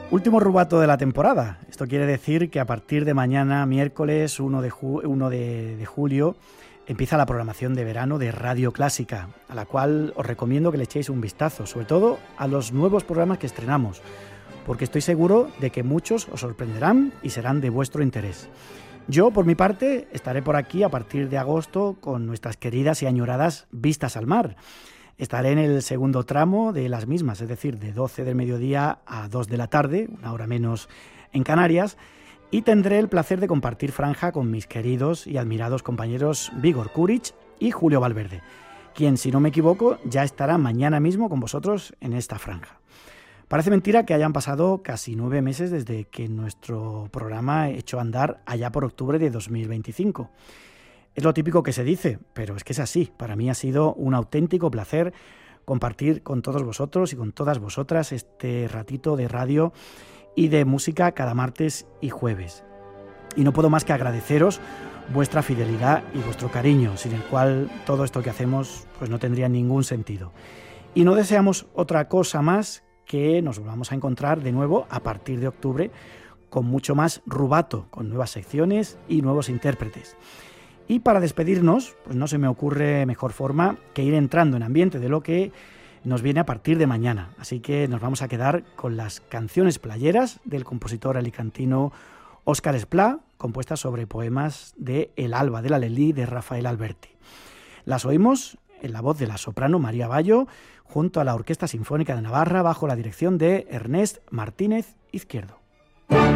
Último rubato de la temporada. Esto quiere decir que a partir de mañana, miércoles 1 de julio, empieza la programación de verano de Radio Clásica, a la cual os recomiendo que le echéis un vistazo, sobre todo a los nuevos programas que estrenamos, porque estoy seguro de que muchos os sorprenderán y serán de vuestro interés. Yo, por mi parte, estaré por aquí a partir de agosto con nuestras queridas y añoradas Vistas al Mar. Estaré en el segundo tramo de las mismas, es decir, de 12 del mediodía a 2 de la tarde, una hora menos en Canarias, y tendré el placer de compartir franja con mis queridos y admirados compañeros Vígor Kuric y Julio Valverde, quien, si no me equivoco, ya estará mañana mismo con vosotros en esta franja. Parece mentira que hayan pasado casi 9 meses desde que nuestro programa echó a andar allá por octubre de 2025. Es lo típico que se dice, pero es que es así. Para mí ha sido un auténtico placer compartir con todos vosotros y con todas vosotras este ratito de radio y de música cada martes y jueves. Y no puedo más que agradeceros vuestra fidelidad y vuestro cariño, sin el cual todo esto que hacemos pues no tendría ningún sentido. Y no deseamos otra cosa más que nos volvamos a encontrar de nuevo a partir de octubre con mucho más rubato, con nuevas secciones y nuevos intérpretes. Y para despedirnos, pues no se me ocurre mejor forma que ir entrando en ambiente de lo que nos viene a partir de mañana. Así que nos vamos a quedar con las canciones playeras del compositor alicantino Óscar Esplá, compuestas sobre poemas de El alba de la Lelí de Rafael Alberti. Las oímos en la voz de la soprano María Bayo, junto a la Orquesta Sinfónica de Navarra, bajo la dirección de Ernest Martínez Izquierdo.